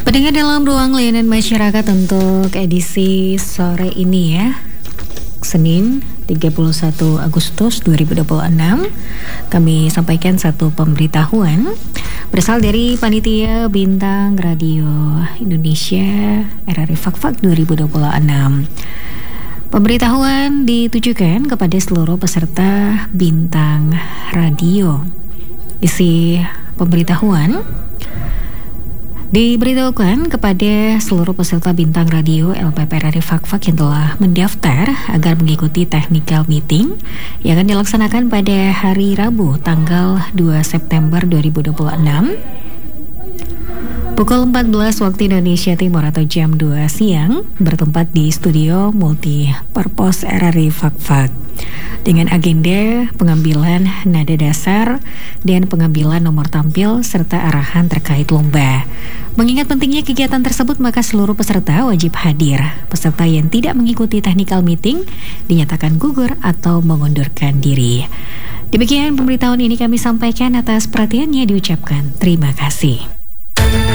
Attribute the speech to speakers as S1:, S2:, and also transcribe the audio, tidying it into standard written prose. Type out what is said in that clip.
S1: Pendengar dalam ruang layanan masyarakat untuk edisi sore ini ya, Senin 31 Agustus 2026, kami sampaikan satu pemberitahuan berasal dari Panitia Bintang Radio Indonesia RRI Fakfak 2026. Pemberitahuan ditujukan kepada seluruh peserta Bintang Radio. Isi pemberitahuan diberitahukan kepada seluruh peserta Bintang Radio LPPRRI Fakfak yang telah mendaftar agar mengikuti technical meeting yang akan dilaksanakan pada hari Rabu tanggal 2 September 2026 pukul 14 waktu Indonesia Timur atau jam 2 siang bertempat di studio Multipurpose RRI Fakfak dengan agenda pengambilan nada dasar dan pengambilan nomor tampil serta arahan terkait lomba. Mengingat pentingnya kegiatan tersebut, maka seluruh peserta wajib hadir. Peserta yang tidak mengikuti technical meeting dinyatakan gugur atau mengundurkan diri. Demikian pemberitahuan ini kami sampaikan, atas perhatiannya diucapkan terima kasih.